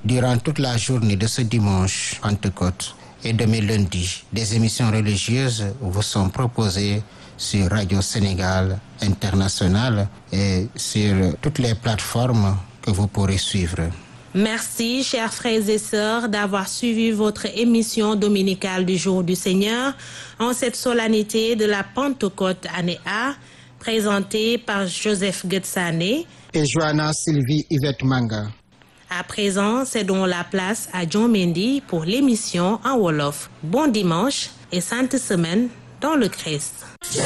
Durant toute la journée de ce dimanche Pentecôte et demain lundi, des émissions religieuses vous sont proposées sur Radio Sénégal International et sur toutes les plateformes que vous pourrez suivre. Merci, chers frères et sœurs, d'avoir suivi votre émission dominicale du Jour du Seigneur en cette solennité de la Pentecôte année A, présentée par Joseph Getsane et Joanna Sylvie Yvette Manga. À présent, cédons la place à John Mendy pour l'émission en Wolof. Bon dimanche et sainte semaine dans le Christ.